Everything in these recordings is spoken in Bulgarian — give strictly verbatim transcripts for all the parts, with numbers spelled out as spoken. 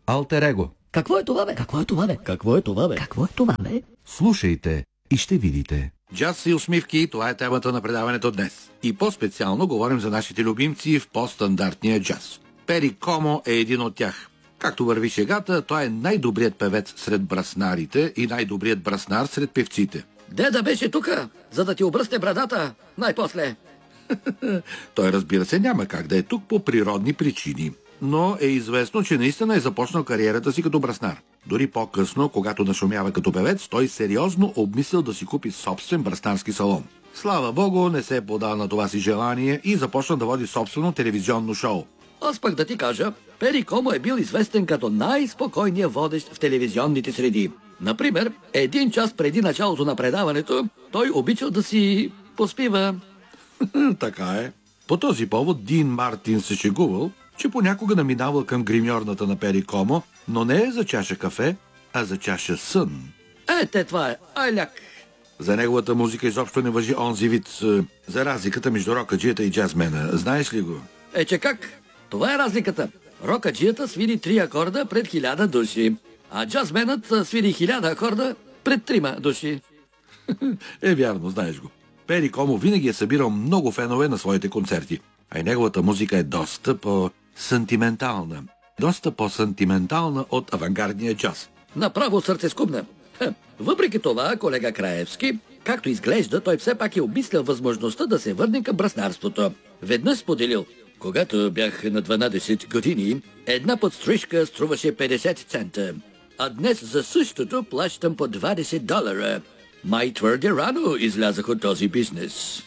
Алтер его. Какво е това, бе? Какво е това, бе? Какво е това, бе? Какво е това, бе? Слушайте и ще видите. Джаз и усмивки, това е темата на предаването днес. И по-специално говорим за нашите любимци в по-стандартния джаз. Пери Комо е един от тях. Както върви шегата, той е най-добрият певец сред браснарите и най-добрият браснар сред певците. Деда беше тука, за да ти обръсне брадата най-после. Той, разбира се, няма как да е тук по природни причини. Но е известно, че наистина е започнал кариерата си като браснар. Дори по-късно, когато нашумява като певец, той сериозно обмислил да си купи собствен браснарски салон. Слава богу, не се е подал на това си желание и започна да води собствено телевизионно шоу. Аз пък да ти кажа, Пери Комо е бил известен като най-спокойният водещ в телевизионните среди. Например, един час преди началото на предаването, той обичал да си поспива. Така е. По този повод Дин Мартин се шегувал, че понякога наминавал към гримьорната на Пери Комо, но не е за чаша кафе, а за чаша сън. Ете, това е, айляк. За неговата музика изобщо не важи онзи вид, за разликата между рокаджията и джазмена. Знаеш ли го? Е, че как? Това е разликата. Рокаджията свири три акорда пред хиляда души, а джазменът свири хиляда акорда пред трима души. Е, вярно, знаеш го. Пери Комо винаги е събирал много фенове на своите концерти, а и неговата музика е доста по-сантиментална. Доста по-сантиментална от авангардния джаз. Направо сърцескубна. Ха, въпреки това, колега Краевски, както изглежда, той все пак е обмислял възможността да се върне към браснарството. Веднъж споделил: когато бях на дванадесет години, една подстрижка струваше петдесет цента, а днес за същото плащам по двадесет долара. Май твърде рано излязах от този бизнес.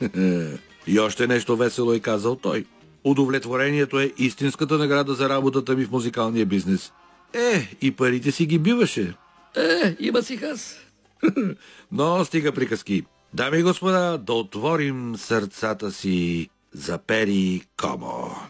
И още нещо весело е казал той. Удовлетворението е истинската награда за работата ми в музикалния бизнес. Е, и парите си ги биваше. Е, има си хас. Но стига приказки. Дами и господа, да отворим сърцата си за Пери Комо.